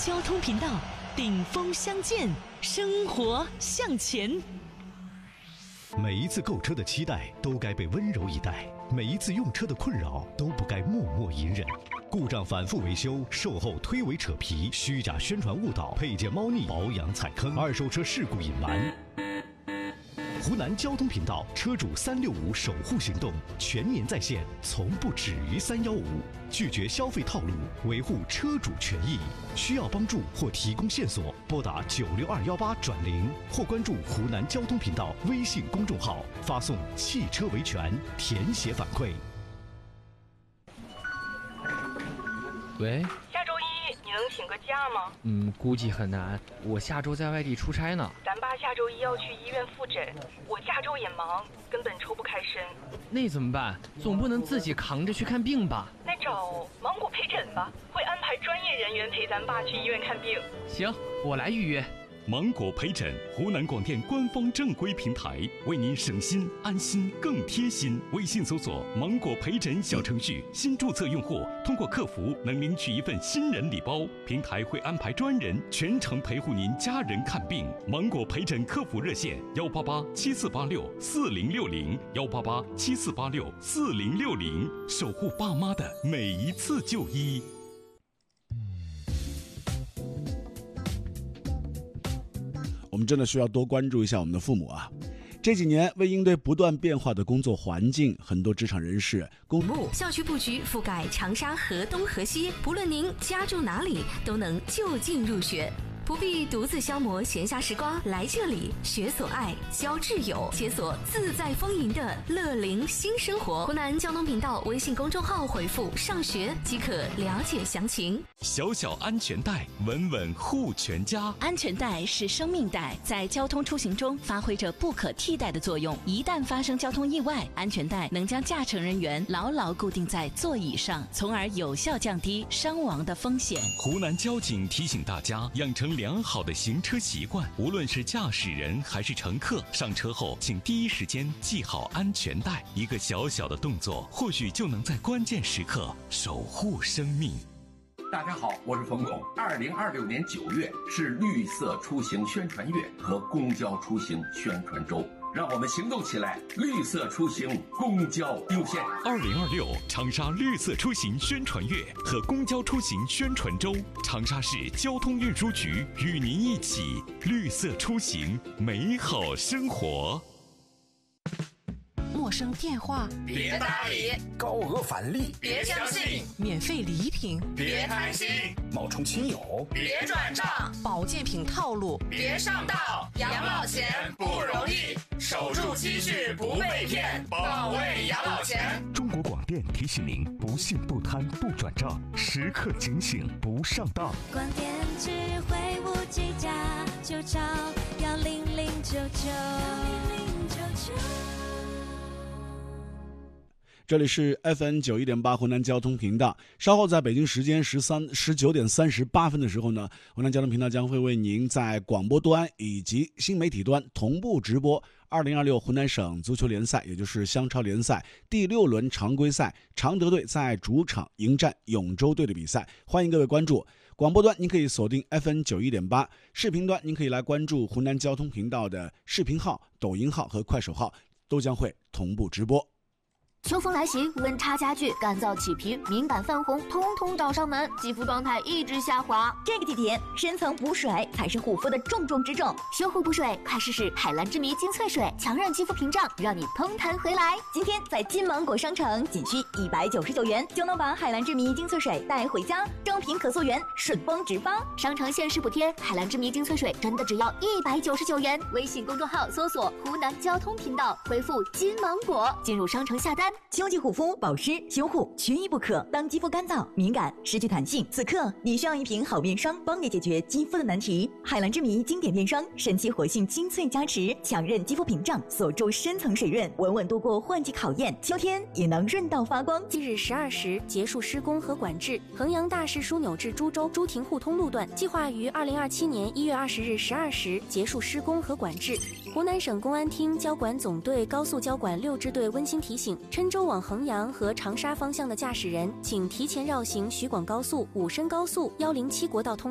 交通频道，顶峰相见，生活向前。 每一次购车的期待都该被温柔以待，每一次用车的困扰都不该默默隐忍。故障反复维修，售后推诿扯皮，虚假宣传误导，配件猫腻，保养踩坑，二手车事故隐瞒。湖南交通频道车主365守护行动全年在线，从不止于315，拒绝消费套路，维护车主权益。需要帮助或提供线索，拨打96218-0或关注湖南交通频道微信公众号，发送“汽车维权”填写反馈。 喂， 下周一你能请个假吗？ 估计很难，我下周在外地出差呢。 咱爸下周一要去医院复诊，我下周也忙，根本抽不开身。 那怎么办？总不能自己扛着去看病吧？ 那找芒果陪诊吧，会安排专业人员陪咱爸去医院看病。 行，我来预约。 芒果陪诊，湖南广电官方正规平台，为您省心安心更贴心。微信搜索“芒果陪诊”小程序，新注册用户通过客服能领取一份新人礼包，平台会安排专人全程陪护您家人看病。芒果陪诊客服热线18874864060，18874864060，守护爸妈的每一次就医。 我们真的需要多关注一下我们的父母啊！这几年，为应对不断变化的工作环境，很多职场人士校区布局覆盖长沙河东河西，不论您家住哪里，都能就近入学。不必独自消磨闲暇时光，来这里学所爱，交挚友，解锁自在丰盈的乐龄新生活。湖南交通频道微信公众号回复“上学”即可了解详情。 小小安全带，稳稳护全家。 安全带是生命带，在交通出行中发挥着不可替代的作用。一旦发生交通意外，安全带能将驾乘人员牢牢固定在座椅上，从而有效降低伤亡的风险。 湖南交警提醒大家，养成良好的行车习惯，无论是驾驶人还是乘客，上车后请第一时间系好安全带。一个小小的动作，或许就能在关键时刻守护生命。 大家好，我是冯巩。2026年9月是绿色出行宣传月和公交出行宣传周，让我们行动起来，绿色出行，公交优先。 2026长沙绿色出行宣传月和公交出行宣传周，长沙市交通运输局与您一起绿色出行，美好生活。 陌生电话别搭理， 高额返利别相信， 免费礼品别贪心， 冒充亲友别转账， 保健品套路别上当。养老钱不容易，守住积蓄不被骗，保卫养老钱。 中国广电提醒您：不信不贪不转账，时刻警醒不上当。 广电智慧无计价，就找10099。 这里是 FM91.8 湖南交通频道。稍后在北京时间19点38分的时候呢，湖南交通频道将会为您在广播端以及新媒体端同步直播2026湖南省足球联赛，也就是湘超联赛第6轮常规赛，常德队在主场迎战永州队的比赛。欢迎各位关注。广播端您可以锁定 FM91.8， 视频端您可以来关注湖南交通频道的视频号、抖音号和快手号，都将会同步直播。 秋风来袭，温差加剧，干燥起皮、敏感泛红，通通找上门，肌肤状态一直下滑。 这个季节，深层补水才是护肤的重中之重。 修护补水，快试试海蓝之谜精粹水，强韧肌肤屏障，让你嘭弹回来。 今天在金芒果商城，仅需199元就能把海蓝之谜精粹水带回家，正品可溯源，顺丰直发。 商城限时补贴，海蓝之谜精粹水真的只要199元。微信公众号搜索湖南交通频道，回复金芒果进入商城下单。 秋季护肤、保湿、修护缺一不可。当肌肤干燥、敏感、失去弹性，此刻你需要一瓶好面霜，帮你解决肌肤的难题。海蓝之谜经典面霜，神奇活性精粹加持，强韧肌肤屏障，锁住深层水润，稳稳度过换季考验，秋天也能润到发光。 近日12时结束施工和管制衡阳大市枢纽至株洲朱亭互通路段，计划于2027年1月20日12时结束施工和管制。湖南省公安厅交管总队高速交管6支队温馨提醒：郴州往衡阳和长沙方向的驾驶人，请提前绕行徐广高速、武深高速、107国道通